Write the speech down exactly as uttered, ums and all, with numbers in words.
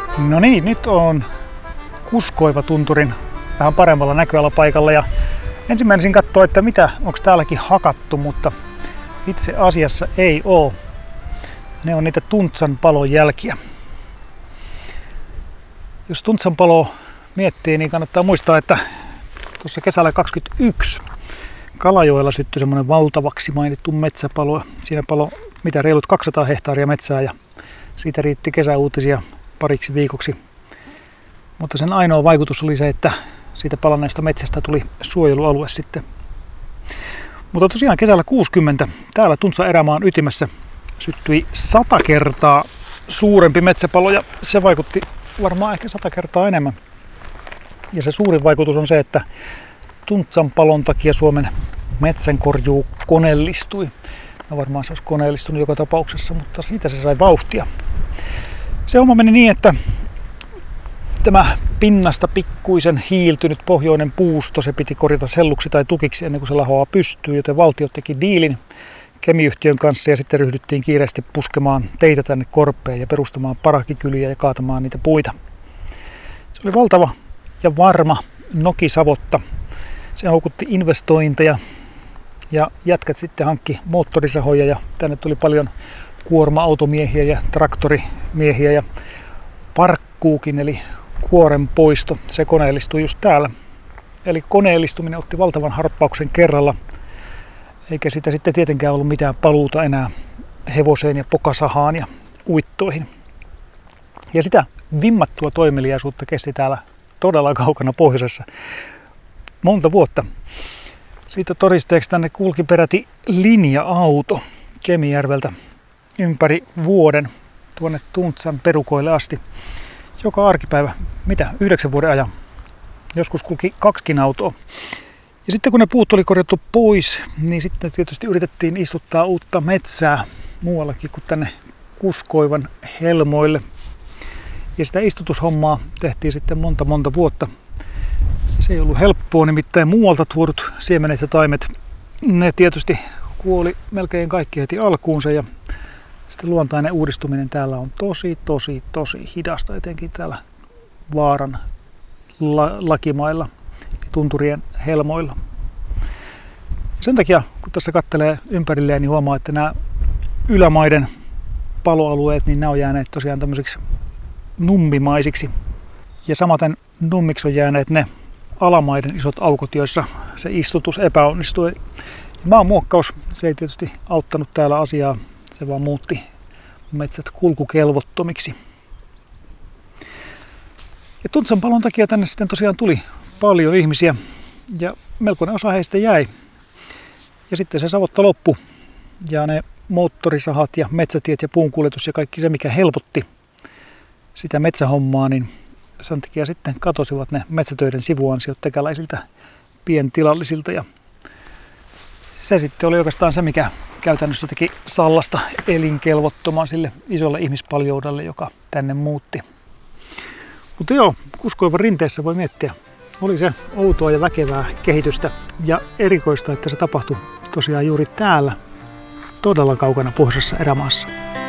No niin, nyt on Kuskoiva tunturin vähän paremmalla näköalapaikalla ja ensimmäisenä katsoa, että mitä, onko täälläkin hakattu, mutta itse asiassa ei oo. Ne on niitä Tuntsan palon jälkiä. Jos Tuntsan palo miettii, niin kannattaa muistaa, että tuossa kesällä kaksikymmentäyksi Kalajoella syttyi semmoinen valtavaksi mainittu metsäpalo. Siinä palo mitä reilut kaksisataa hehtaaria metsää ja siitä riitti kesäuutisia pariksi viikoksi. Mutta sen ainoa vaikutus oli se, että siitä palanneesta metsästä tuli suojelualue sitten. Mutta tosiaan kesällä kuusikymmentä täällä Tuntsan erämaan ytimessä syttyi sata kertaa suurempi metsäpalo ja se vaikutti varmaan ehkä sata kertaa enemmän. Ja se suurin vaikutus on se, että Tuntsan palon takia Suomen metsänkorjuu koneellistui. No varmaan se olisi koneellistunut joka tapauksessa, mutta siitä se sai vauhtia. Se homma meni niin, että tämä pinnasta pikkuisen hiiltynyt pohjoinen puusto, se piti korjata selluksi tai tukiksi ennen kuin se lahoaa pystyy, joten valtio teki diilin Kemi-yhtiön kanssa ja sitten ryhdyttiin kiireesti puskemaan teitä tänne korpeen ja perustamaan parakikyliä ja kaatamaan niitä puita. Se oli valtava ja varma nokisavotta. Se houkutti investointeja ja jätkät sitten hankki moottorisahoja ja tänne tuli paljon kuorma-automiehiä ja traktorimiehiä ja parkkuukin eli kuoren poisto. Se koneellistui just täällä. Eli koneellistuminen otti valtavan harppauksen kerralla, eikä sitä sitten tietenkään ollut mitään paluuta enää hevoseen ja pokasahaan ja uittoihin. Ja sitä vimmattua toimeliaisuutta kesti täällä todella kaukana pohjoisessa monta vuotta. Siitä todisteeksi tänne kulki peräti linja-auto Kemijärveltä ympäri vuoden tuonne Tuntsan perukoille asti. Joka arkipäivä, mitä, yhdeksän vuoden ajan. Joskus kulki kaksikin autoa. Ja sitten kun ne puut oli korjattu pois, niin sitten tietysti yritettiin istuttaa uutta metsää muuallakin kuin tänne Kuskoivan helmoille. Ja sitä istutushommaa tehtiin sitten monta monta vuotta. Se ei ollut helppoa, nimittäin muualta tuodut siemenet ja taimet, ne tietysti kuoli melkein kaikki heti alkuunsa ja sitten luontainen uudistuminen täällä on tosi, tosi, tosi hidasta, etenkin täällä Vaaran la- lakimailla ja tunturien helmoilla. Sen takia, kun tässä katselee ympärilleen, niin huomaa, että nämä ylämaiden paloalueet, niin nämä on jääneet tosiaan tämmöisiksi nummimaisiksi. Ja samaten nummiksi on jääneet ne alamaiden isot aukot, joissa se istutus epäonnistui. Maanmuokkaus, se ei tietysti auttanut täällä asiaa, se vaan muutti metsät kulkukelvottomiksi. Ja Tuntsan palon takia tänne sitten tosiaan tuli paljon ihmisiä ja melkoinen osa heistä jäi. Ja sitten se savotta loppui ja ne moottorisahat ja metsätiet ja puunkuljetus ja kaikki se, mikä helpotti sitä metsähommaa, niin sen takia sitten katosivat ne metsätöiden sivuansiot tekäläisiltä pientilallisilta ja se sitten oli oikeastaan se, mikä käytännössä teki Sallasta elinkelvottoman sille isolle ihmispaljoudelle, joka tänne muutti. Mutta joo, Kuskoivan rinteessä voi miettiä, oli se outoa ja väkevää kehitystä ja erikoista, että se tapahtui tosiaan juuri täällä, todella kaukana pohjoisessa erämaassa.